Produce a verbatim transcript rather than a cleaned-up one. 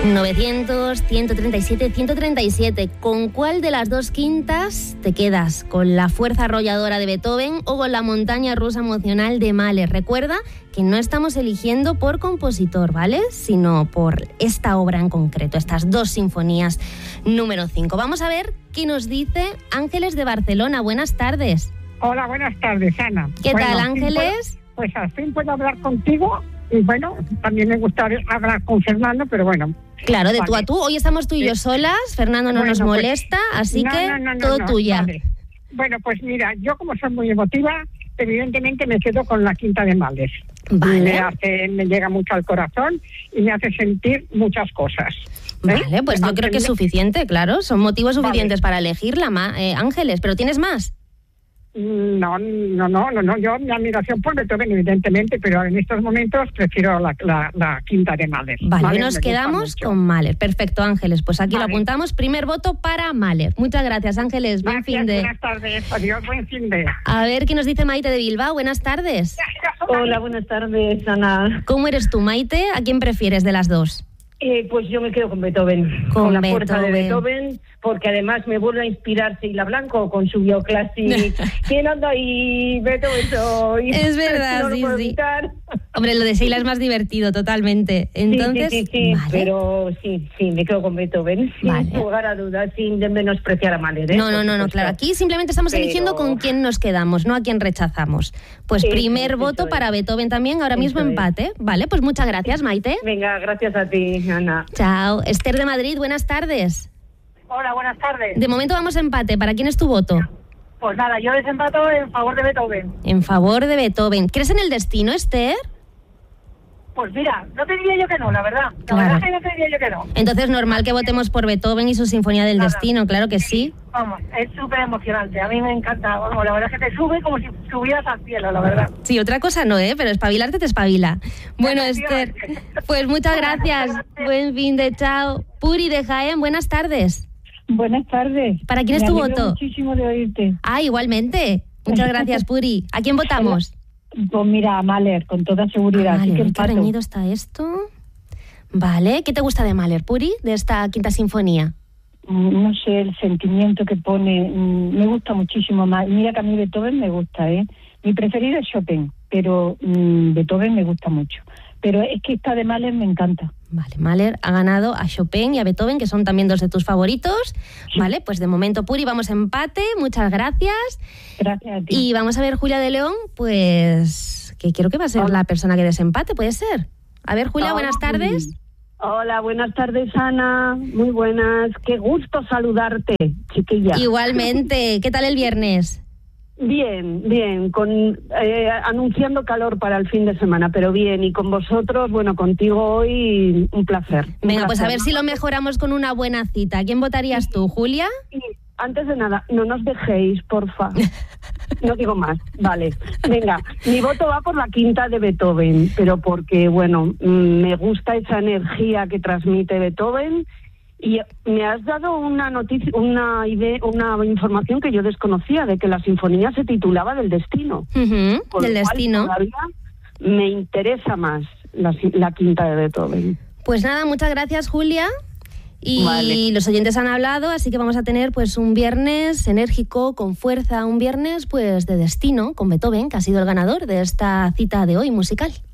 novecientos, ciento treinta y siete, ciento treinta y siete. ¿Con cuál de las dos quintas te quedas? ¿Con la fuerza arrolladora de Beethoven o con la montaña rusa emocional de Mahler? Recuerda que no estamos eligiendo por compositor, ¿vale? Sino por esta obra en concreto, estas dos sinfonías número cinco. Vamos a ver qué nos dice Ángeles de Barcelona. Buenas tardes. Hola, buenas tardes, Ana. ¿Qué bueno, tal, Ángeles? Puedo, pues al fin puedo hablar contigo. Y bueno, también me gustaría hablar con Fernando, pero bueno. Claro, de vale. tú a tú. Hoy estamos tú y yo solas, Fernando no bueno, nos pues, molesta, así no, que no, no, no, todo no, tuya. Vale. Bueno, pues mira, yo como soy muy emotiva, evidentemente me quedo con la quinta de Mahler. Vale. Me hace, me llega mucho al corazón y me hace sentir muchas cosas. ¿eh? Vale, pues yo creo que es suficiente, claro. Son motivos suficientes vale. para elegirla, ma, eh, Ángeles. ¿Pero tienes más? No, no, no, no, no. Yo mi admiración por Beethoven, evidentemente, pero en estos momentos prefiero la, la, la quinta de Mahler. Vale, Mahler nos quedamos con Mahler. Perfecto, Ángeles. Pues aquí vale. lo apuntamos. Primer voto para Mahler. Muchas gracias, Ángeles. Buen gracias, fin de. Buenas tardes. Adiós, buen fin de. A ver qué nos dice Maite de Bilbao. Buenas tardes. Hola, buenas tardes, Ana. ¿Cómo eres tú, Maite? ¿A quién prefieres de las dos? Eh, pues yo me quedo con Beethoven, con, con la Beethoven. fuerza de Beethoven, porque además me vuelve a inspirar Sheila Blanco con su bioclásico. ¿Quién anda ahí? Beethoven soy. Es verdad, no sí, lo sí. Hombre, lo de Sheila es más divertido, totalmente. Entonces, sí, sí, sí, sí vale. pero sí, sí, me quedo con Beethoven, vale. sin lugar a dudas, sin de menospreciar a Mahler. ¿eh? No, no, no, no, claro. Aquí simplemente estamos pero... eligiendo con quién nos quedamos, no a quién rechazamos. Pues eso, primer voto para es. Beethoven también, ahora eso mismo empate. Es. Vale, pues muchas gracias, Maite. Venga, gracias a ti, Ana. Chao. Esther de Madrid, buenas tardes. Hola, buenas tardes. De momento vamos a empate. ¿Para quién es tu voto? Pues nada, yo desempato en favor de Beethoven. En favor de Beethoven. ¿Crees en el destino, Esther? Pues mira, no te diría yo que no, la verdad. La claro. verdad es que no te diría yo que no. Entonces normal que votemos por Beethoven y su Sinfonía del Nada. Destino, claro que sí. Vamos, es súper emocionante. A mí me encanta. Vamos, la verdad es que te sube como si subieras al cielo, la verdad. Sí, otra cosa no, ¿eh? Pero espabilarte te espabila. Bueno, Esther, pues muchas gracias. Buen fin de chao. Puri de Jaén, buenas tardes. Buenas tardes. ¿Para quién es tu voto? Muchísimo de oírte. Ah, igualmente. Muchas gracias, Puri. ¿A quién votamos? Pues mira, a Mahler, con toda seguridad. Ah, vale, Así que qué reñido está esto. Vale, ¿qué te gusta de Mahler, Puri, de esta quinta sinfonía? No sé, el sentimiento que pone, me gusta muchísimo más. Mira que a mí Beethoven me gusta, ¿eh? Mi preferido es Chopin, pero mmm, Beethoven me gusta mucho. Pero es que esta de Mahler me encanta. Vale, Mahler ha ganado a Chopin y a Beethoven, que son también dos de tus favoritos. Sí. Vale, pues de momento, Puri, vamos a empate. Muchas gracias. Gracias a ti. Y vamos a ver, Julia de León, pues que creo que va a ser oh. la persona que desempate, ¿puede ser? A ver, Julia, oh, buenas tardes. Hola, buenas tardes, Ana. Muy buenas. Qué gusto saludarte, chiquilla. Igualmente. ¿Qué tal el viernes? Bien, bien, con eh, anunciando calor para el fin de semana, pero bien, y con vosotros, bueno, contigo hoy, un placer. Un Venga, placer. Pues a ver si lo mejoramos con una buena cita. ¿Quién votarías tú, Julia? Y antes de nada, no nos dejéis, porfa. No digo más, vale. Venga, mi voto va por la quinta de Beethoven, pero porque, bueno, me gusta esa energía que transmite Beethoven. Y me has dado una noticia, una idea, una información que yo desconocía, de que la sinfonía se titulaba Del Destino. Uh-huh, del Destino. Todavía me interesa más la, la quinta de Beethoven. Pues nada, muchas gracias, Julia. Y vale. Los oyentes han hablado, así que vamos a tener pues un viernes enérgico, con fuerza, un viernes pues de destino, con Beethoven, que ha sido el ganador de esta cita de hoy musical.